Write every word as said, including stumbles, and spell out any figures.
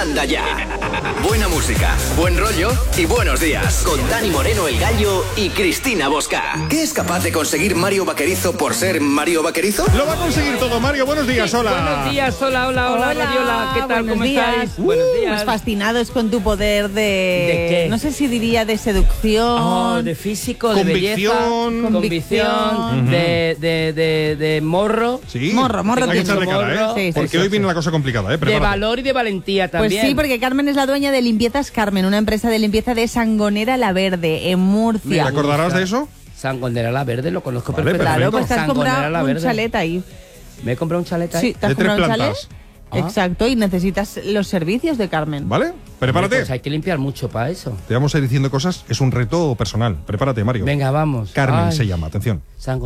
Anda ya. Buena música, buen rollo y buenos días. Con Dani Moreno, El Gallo y Cristina Bosca. ¿Qué es capaz de conseguir Mario Vaquerizo por ser Mario Vaquerizo? Lo va a conseguir todo, Mario. Buenos días, hola. Buenos días, hola, hola, hola, Hola, Mariola. ¿Qué tal? buenos ¿Cómo días. estáis? Uh, Buenos días. Pues fascinados con tu poder de... ¿De qué? No sé si diría de seducción. Oh, de físico, de Convicción. belleza, convicción, Convicción. de, de, de, de morro, Sí. Morro, morro Hay que tiene. echarle cara, ¿eh? Morro. Sí, sí, Porque sí, hoy sí. viene la cosa complicada, ¿eh? de Prepárate. valor y de valentía Pues también. sí, porque Carmen es la dueña de Limpiezas Carmen, una empresa de limpieza de Sangonera La Verde, en Murcia. ¿Te acordarás de eso? Sangonera La Verde, lo conozco Vale, perfectamente. Claro, pues te has Sangonera comprado La un Verde. chalet ahí. ¿Me he comprado un chalet ahí? Sí, te has De tres comprado un chalet. plantas. Ah. Exacto, y necesitas los servicios de Carmen. ¿Vale? Prepárate. Pues hay que limpiar mucho para eso. Te vamos a ir diciendo cosas. Es un reto personal. Prepárate, Mario. Venga, vamos. Carmen Ay, se llama. Atención. Sangonera.